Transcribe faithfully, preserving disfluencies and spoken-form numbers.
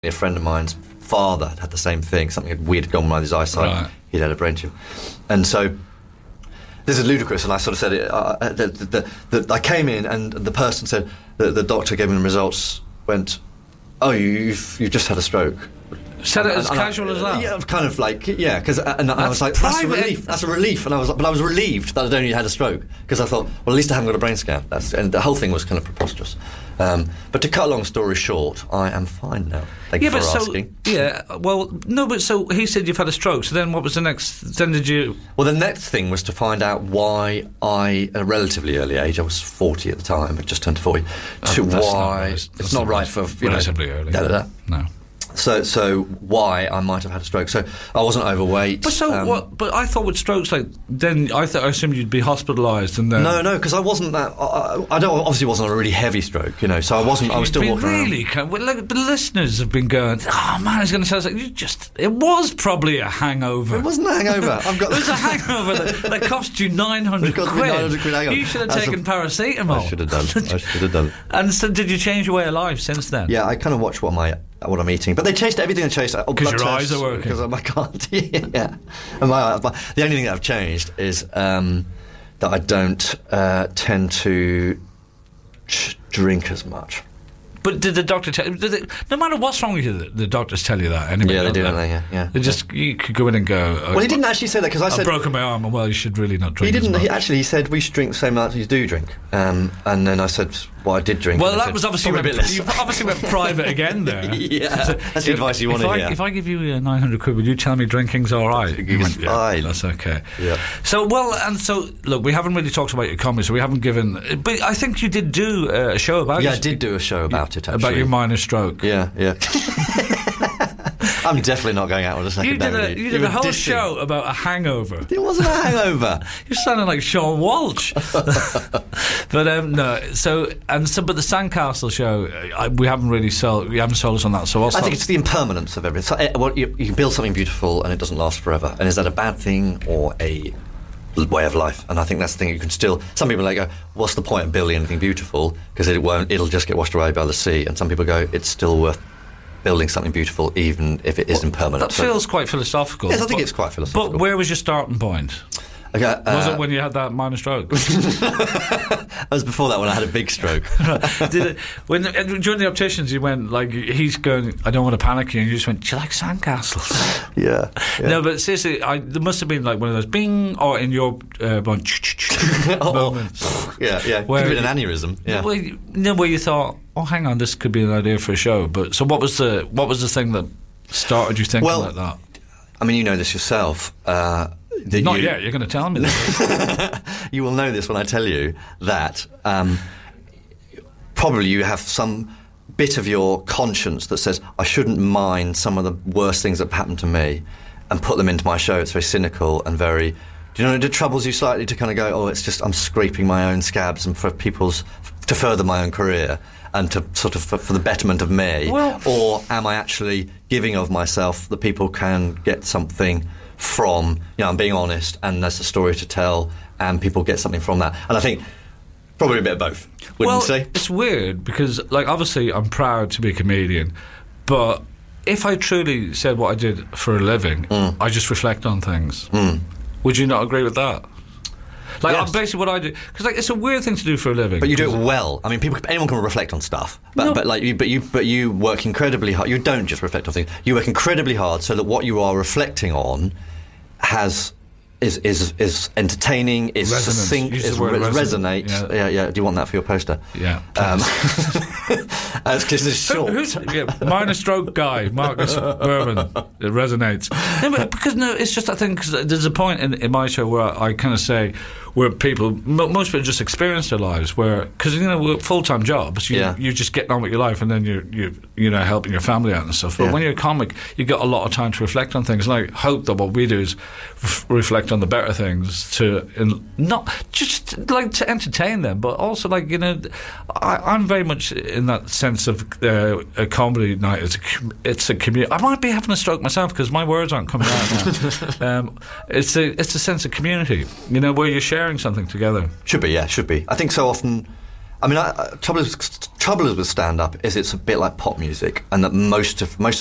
A friend of mine's father had had the same thing. Something had weird gone with his eyesight. Right. He'd had a brain tumor, and so this is ludicrous. And I sort of said it. Uh, the, the, the, the, I came in, and the person said the, the doctor gave me the results. Went, oh, you've you've just had a stroke. Said it as and, and casual I, as that? Yeah, kind of like, yeah, because and I was like, private. that's a relief, that's a relief, and I was like, but I was relieved that I'd only had a stroke, because I thought, well, at least I haven't got a brain scan. That's, and the whole thing was kind of preposterous. Um, but to cut a long story short, I am fine now. Thank yeah, you for but asking. So, yeah, well, no, but so he said you've had a stroke, so then what was the next, then did you... Well, the next thing was to find out why I, at a relatively early age, I was forty at the time, I just turned forty, Oh, to that's why... not nice. It's That's not not right nice. for, you know... Relatively early. Da, da, da. No. So, so why I might have had a stroke. So I wasn't overweight. But so um, what? But I thought with strokes, like then I thought I assumed you'd be hospitalised and then No, no, because I wasn't that. I, I don't obviously wasn't a really heavy stroke, you know. So I wasn't. I was still You've walking been really. Kind well, like, the listeners have been going. Oh man, he's going to tell us. Like, you just. It was probably a hangover. around. It wasn't a hangover. I've got. It was a hangover that, that cost you nine hundred It cost quid. me nine hundred quid. Hang on. You should have That's taken a- paracetamol. I should have done. I should have done. And so, did you change your way of life since then? Yeah, I kind of watch what my what I'm eating, but they chased everything. They chased Because your eyes are working. Because I can't. Yeah, and my, my, the only thing that I've changed is um, that I don't uh, tend to ch- drink as much. But did the doctor tell? Did they, no matter what's wrong with you, the, the doctors tell you that anyway. Yeah, they don't do, don't they? Yeah, yeah. They just you could go in and go. Oh, Well, he didn't actually say that because I I've said broken my arm. Well, you should really not drink. he didn't. As He, much. actually, he said we should drink the same amount as you do drink. Um, and then I said, well, I did drink. Well, and I that said, was obviously "Probably a went, bit less." you obviously went private again there. Yeah, So, that's the advice you if want to I, hear. If I give you uh, nine hundred quid, would you tell me drinking's all right? You It's went, fine. That's okay. Yeah. So well, and so look, we haven't really talked about your comedy, so we haven't given. But I think you did do uh, a show about. Yeah, your, I did do a show about it. Actually. about your minor stroke. Yeah, yeah. I'm definitely not going out on a second You did date a with you You did were a whole dissing. show about a hangover. It wasn't a hangover. You're sounding like Sean Walsh. But um, no, so and so, but the Sandcastle show, I, we haven't really sold. We haven't sold us on that. So I'll I start- think it's the impermanence of everything. So, uh, well, you, you build something beautiful and it doesn't last forever. And is that a bad thing or a way of life? And I think that's the thing. You can still. Some people like go, "What's the point of building anything beautiful? Because it won't. It'll just get washed away by the sea." And some people go, "It's still worth building something beautiful, even if it is impermanent." That So- feels quite philosophical. Yes, I think but- it's quite philosophical. But where was your starting point? Okay, uh, Was it when you had that minor stroke? That was before that when I had a big stroke. Did it, when uh, during the opticians, you went like he's going. I don't want to panic you, and you just went. Do you like sandcastles? yeah, yeah. No, but seriously, I, there must have been like one of those bing, or in your uh, one, Oh, moments. yeah, yeah. Where Could have been you- an aneurysm. Yeah. Where you, no, where you thought, oh, hang on, this could be an idea for a show. But so, what was the what was the thing that started you thinking Well, like that? I mean, you know this yourself. Uh, that Not you, yet. You're going to tell me this. You will know this when I tell you that um, probably you have some bit of your conscience that says, I shouldn't mind some of the worst things that have happened to me and put them into my show. It's very cynical and very... Do you know, it troubles you slightly to kind of go, oh, it's just I'm scraping my own scabs and for people's... to further my own career and to sort of for, for the betterment of me? Well- Or am I actually giving of myself that people can get something from, you know, I'm being honest and there's a story to tell and people get something from that? And I think probably a bit of both, wouldn't well, you say? it's weird because, like, obviously I'm proud to be a comedian, but if I truly said what I did for a living, Mm. I just reflect on things. Mm. Would you not agree with that? Like, Yes. basically what I do, because like, it's a weird thing to do for a living. But you do 'cause- it well. I mean, people, anyone can reflect on stuff, but No. but like you, but you, but you work incredibly hard. You don't just reflect on things. You work incredibly hard so that what you are reflecting on has is is is entertaining, is Resonance. succinct, Use the is word re- resonant. resonates. Yeah. Yeah. yeah, Do you want that for your poster? Yeah. Um, That's because it's Who- short. who's yeah, minor stroke guy, Marcus Berman? It resonates. No, but because no, it's just I think 'cause there's a point in, in my show where I, I kind of say where people, mo most people just experience their lives where because you know full time jobs, you, Yeah. you're just getting on with your life and then you're you you know helping your family out and stuff. But Yeah. when you're a comic, you got a lot of time to reflect on things. And I hope that what we do is f- reflect on the better things to in, not just like to entertain them, but also like you know, I, I'm very much in that sense of uh, a comedy night. It's a, com- it's a community. I might be having a stroke myself because my words aren't coming out now. um, it's a it's a sense of community, you know, where you're sharing something together. Should be, yeah, should be. I think so often I mean, I, I, trouble is, trouble is with stand-up is it's a bit like pop music, and that most of most